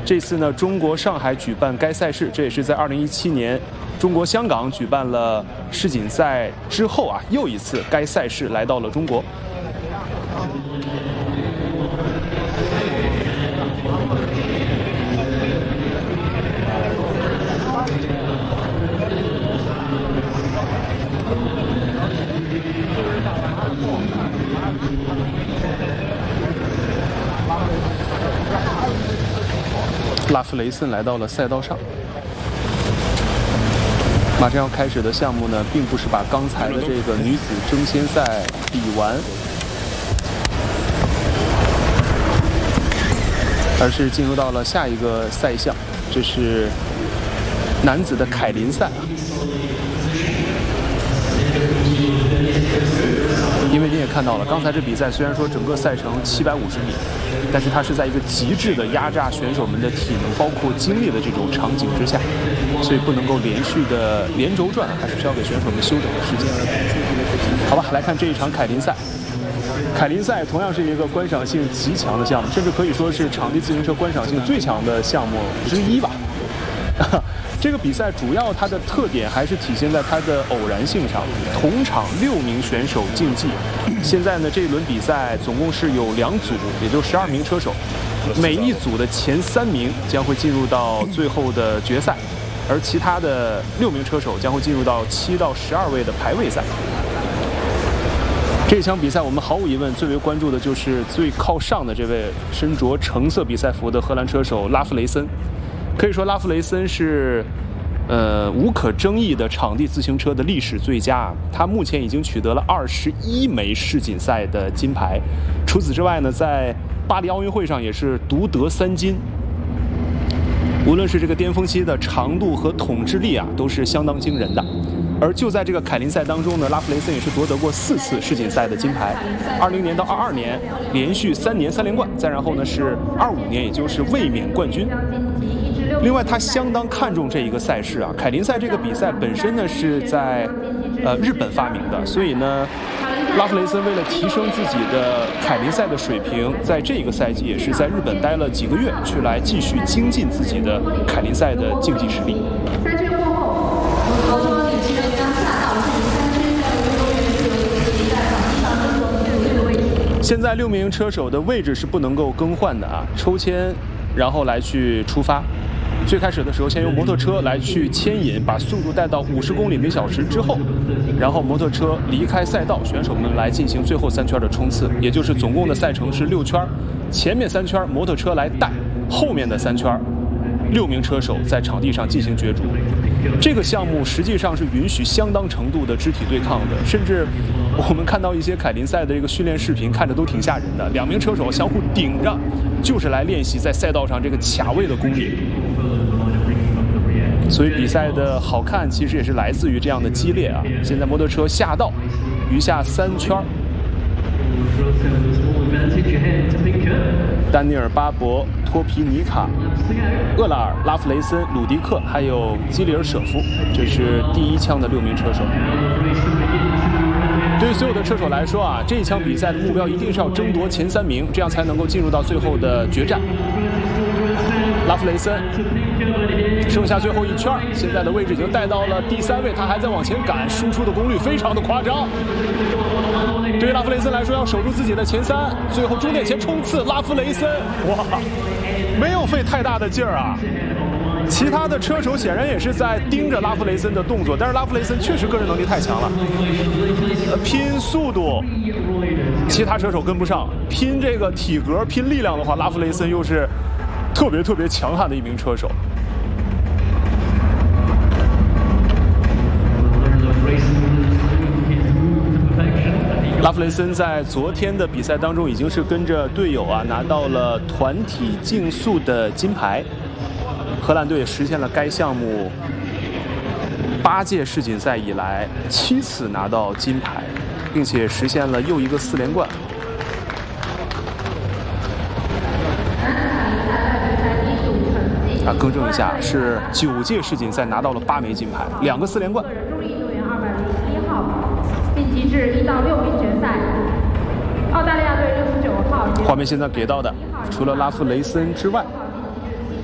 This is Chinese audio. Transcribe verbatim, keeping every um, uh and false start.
这次呢，中国上海举办该赛事，这也是在二零一七年中国香港举办了世锦赛之后啊，又一次该赛事来到了中国。拉夫雷森来到了赛道上，马上要开始的项目呢，并不是把刚才的这个女子争先赛比完，而是进入到了下一个赛项，这是男子的凯林赛。因为你也看到了，刚才这比赛虽然说整个赛程七百五十米，但是它是在一个极致的压榨选手们的体能，包括精力的这种场景之下，所以不能够连续的连轴转，还是需要给选手们休整的时间。好吧，来看这一场凯林赛。凯林赛同样是一个观赏性极强的项目，甚至可以说是场地自行车观赏性最强的项目之一吧。这个比赛主要它的特点还是体现在它的偶然性上，同场六名选手竞技。现在呢，这一轮比赛总共是有两组，也就十二名车手，每一组的前三名将会进入到最后的决赛，而其他的六名车手将会进入到七到十二位的排位赛。这场比赛我们毫无疑问最为关注的就是最靠上的这位身着橙色比赛服的荷兰车手拉夫雷森。可以说拉夫雷森是，呃，无可争议的场地自行车的历史最佳。他目前已经取得了二十一枚世锦赛的金牌，除此之外呢，在巴黎奥运会上也是独得三金。无论是这个巅峰期的长度和统治力啊，都是相当惊人的。而就在这个凯林赛当中呢，拉夫雷森也是夺得过四次世锦赛的金牌，二零年到二二年连续三年三连冠，再然后呢是二五年，也就是卫冕冠军。另外，他相当看重这一个赛事啊，凯林赛这个比赛本身呢是在呃日本发明的，所以呢，拉夫雷森为了提升自己的凯林赛的水平，在这个赛季也是在日本待了几个月，去来继续精进自己的凯林赛的竞技实力。 三圈过后，豪装李奇人将下到第三圈的运动员自由席在场地上争夺最后一个位置。 现在六名车手的位置是不能够更换的啊，抽签，然后来去出发。最开始的时候，先由摩托车来去牵引，把速度带到五十公里每小时之后，然后摩托车离开赛道，选手们来进行最后三圈的冲刺，也就是总共的赛程是六圈，前面三圈摩托车来带，后面的三圈六名车手在场地上进行角逐。这个项目实际上是允许相当程度的肢体对抗的，甚至我们看到一些凯林赛的这个训练视频，看着都挺吓人的，两名车手相互顶着，就是来练习在赛道上这个卡位的功力。所以比赛的好看其实也是来自于这样的激烈啊！现在摩托车下道，余下三圈。丹尼尔·巴博、托皮尼卡、厄拉尔、拉夫雷森、鲁迪克，还有基里尔舍夫，这是第一枪的六名车手。对于所有的车手来说啊，这一场比赛的目标一定是要争夺前三名，这样才能够进入到最后的决战。拉夫雷森剩下最后一圈，现在的位置已经带到了第三位，他还在往前赶，输出的功率非常的夸张。对于拉夫雷森来说，要守住自己的前三，最后终点前冲刺。拉夫雷森，哇，没有费太大的劲儿啊。其他的车手显然也是在盯着拉夫雷森的动作，但是拉夫雷森确实个人能力太强了，呃，拼速度，其他车手跟不上；拼这个体格、拼力量的话，拉夫雷森又是特别特别强悍的一名车手。拉夫雷森在昨天的比赛当中已经是跟着队友啊拿到了团体竞速的金牌，荷兰队也实现了该项目八届世锦赛以来七次拿到金牌，并且实现了又一个四连冠。啊，更正一下，是九届世锦赛拿到了八枚金牌，两个四连冠。 中立队员二百零一号晋级至一到六名决赛。澳大利亚队六十九号。 画面现在给到的，除了拉夫雷森之外，